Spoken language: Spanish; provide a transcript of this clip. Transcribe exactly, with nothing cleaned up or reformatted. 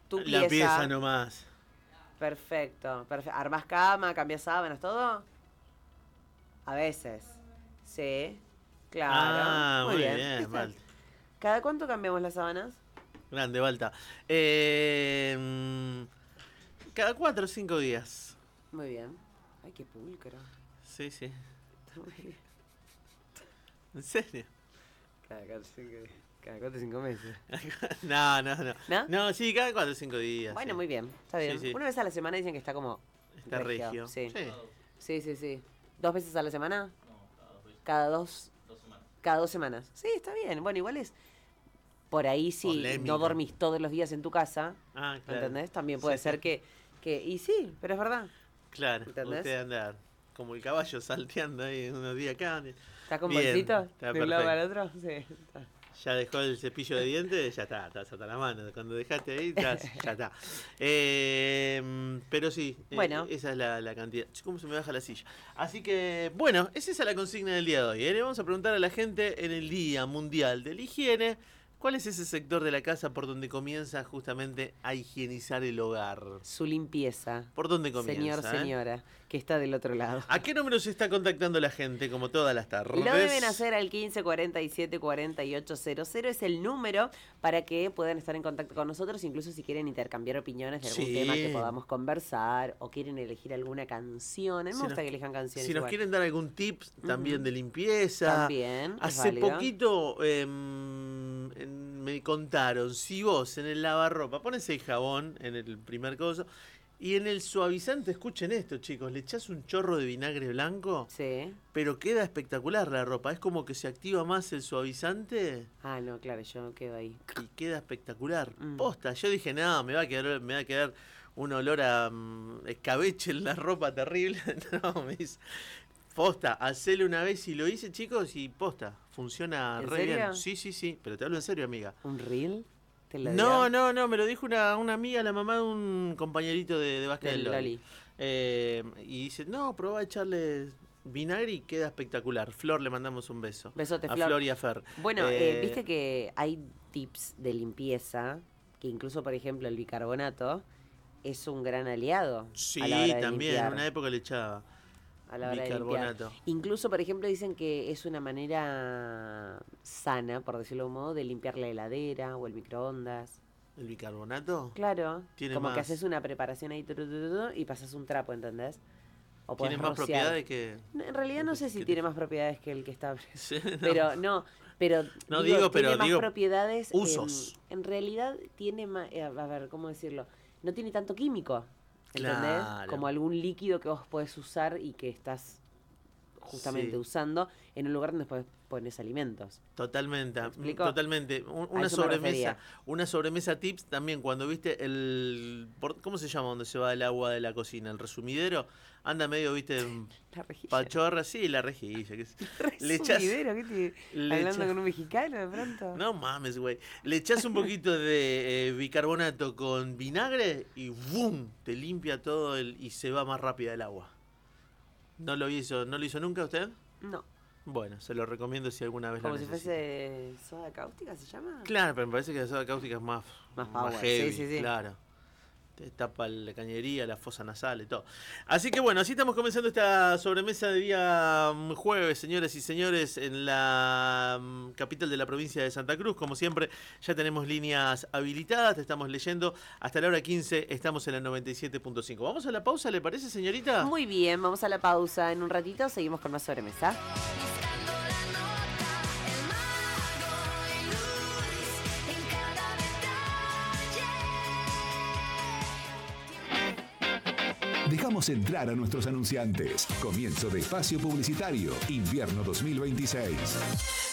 tu pieza. La pieza nomás. Perfecto, perfecto. ¿Armás cama, cambias sábanas, todo? A veces. Sí, claro. Ah, muy, muy bien, bien Balta. ¿Cada cuánto cambiamos las sábanas? Grande, Balta. Eh, cada cuatro o cinco días. Muy bien. Ay, qué pulcro. Sí, sí. Está muy bien. ¿En serio? Cada cuatro o cinco días. Cada cuatro o cinco meses. no, no, no, no. No, sí, cada cuatro o cinco días. Bueno, sí. muy bien. Está bien. Sí, sí. Una vez a la semana dicen que está como. Está regio. regio. Sí. sí. Sí, sí, sí. ¿Dos veces a la semana? No, cada dos. Cada dos. Dos semanas. Cada dos semanas. Sí, está bien. Bueno, igual es. Por ahí si Polémico. no dormís todos los días en tu casa. Ah, claro. ¿Entendés? También puede sí, ser sí. que, que. Y sí, pero es verdad. Claro. ¿Entendés? Usted anda como el caballo salteando ahí unos días acá. ¿Está con Bien, bolsito? está ¿De un lado perfecto. para el otro? Sí. Está. Ya dejó el cepillo de dientes, ya está, estás hasta la mano. Cuando dejaste ahí, estás, ya está. Eh, pero sí, Bueno. eh, esa es la, la cantidad. ¿Cómo se me baja la silla? Así que, bueno, es esa la consigna del día de hoy. ¿eh? Le vamos a preguntar a la gente en el Día Mundial de la Higiene, ¿cuál es ese sector de la casa por donde comienza justamente a higienizar el hogar? Su limpieza. ¿Por dónde comienza? Señor, eh? señora, que está del otro lado. ¿A qué número se está contactando la gente, como todas las tardes? Lo deben hacer al quince cuarenta y siete cuarenta y ocho cero cero. Es el número para que puedan estar en contacto con nosotros, incluso si quieren intercambiar opiniones de algún Sí. tema que podamos conversar o quieren elegir alguna canción. A mí me Si gusta nos- que elijan canciones. Si nos igual. quieren dar algún tip también Ujú. de limpieza. También, es Hace válido. poquito eh, en- me contaron, si vos en el lavarropa pones el jabón en el primer coso y en el suavizante, escuchen esto chicos, le echás un chorro de vinagre blanco, Sí. pero queda espectacular la ropa. Es como que se activa más el suavizante Ah, no, claro, yo quedo ahí. y queda espectacular. Mm. Posta, yo dije, no, me va a quedar, me va a quedar un olor a um, escabeche en la ropa terrible. No, me dice, posta, hacelo una vez y lo hice, chicos, y posta, funciona ¿En re serio? bien. Sí, sí, sí, pero te hablo en serio, amiga. ¿Un reel? ¿Te lo No, dio? no, no, me lo dijo una, una amiga, la mamá de un compañerito de, de básquet Del del Loli. Loli. Eh, y dice, no, probá a echarle vinagre y queda espectacular. Flor, le mandamos un beso. Besote, a Flor. Flor y a Fer. Bueno, Eh, eh, viste que hay tips de limpieza, que incluso, por ejemplo, el bicarbonato es un gran aliado. Sí, a la hora de también, en limpiar, una época le echaba a la hora de bicarbonato. limpiar. Incluso, por ejemplo, dicen que es una manera sana, por decirlo de un modo, de limpiar la heladera o el microondas. ¿El bicarbonato? Claro, Tiene como más- que haces una preparación ahí tru, tru, tru, tru, y pasas un trapo, ¿entendés? O Tiene podés más rociar. propiedades que... No, en realidad no sé si que- tiene más propiedades que el que está. Sí, no. Pero no, pero No, digo, pero tiene más digo propiedades. usos. En, en realidad tiene más, a ver, ¿cómo decirlo? No tiene tanto químico, ¿entendés? Claro. Como algún líquido que vos podés usar y que estás justamente Sí. usando en un lugar donde después pones alimentos. Totalmente, ¿Me explico? totalmente. Un- A Una eso me sobremesa, refería. una sobremesa tips también cuando viste el por- ¿cómo se llama donde se va el agua de la cocina? El resumidero, anda medio, viste, La rejilla. pachorra, sí, la rejilla, que es- le echas Resumidero, ¿qué te- le hablando echas- con un mexicano de pronto? No mames, güey. Le echas un poquito de eh, bicarbonato con vinagre y ¡bum! Te limpia todo el, y se va más rápida el agua. ¿No lo hizo, no lo hizo nunca usted? No, Bueno, se lo recomiendo si alguna vez como lo si necesita. fuese soda cáustica, ¿se llama? Claro, pero me parece que la soda cáustica es más, Más power, heavy, sí, sí, sí. claro. Te tapa la cañería, la fosa nasal y todo. Así que bueno, así estamos comenzando esta sobremesa de día mm, jueves, señoras y señores, en la mm, capital de la provincia de Santa Cruz. Como siempre, ya tenemos líneas habilitadas, te estamos leyendo. Hasta la hora quince estamos en la noventa y siete punto cinco. ¿Vamos a la pausa, le parece, señorita? Muy bien, vamos a la pausa. En un ratito seguimos con más sobremesa. Buscando la nota, el mago y luz en cada detalle. Dejamos entrar a nuestros anunciantes. Comienzo de espacio publicitario. Invierno dos mil veintiséis.